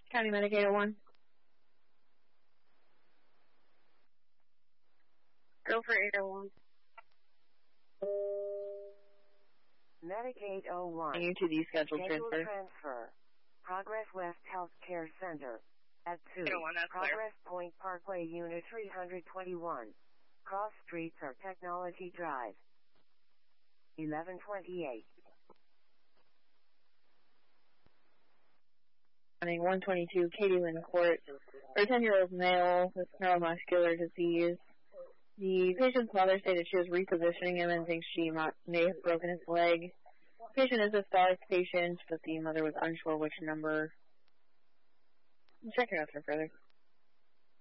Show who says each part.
Speaker 1: County Medic 801. Go for 801.
Speaker 2: Medic 801.
Speaker 1: You to the scheduled transfer.
Speaker 2: Transfer. Progress West Healthcare Center. At 2. Progress clear. Point Parkway Unit 321. Cross Streets or Technology Drive. 1128.
Speaker 1: 122 Katie Lynn Court. For a 10-year-old male with neuromuscular disease. The patient's mother stated she was repositioning him and thinks she may have broken his leg. The patient is a STARS patient, but the mother was unsure which number. Check it out for further.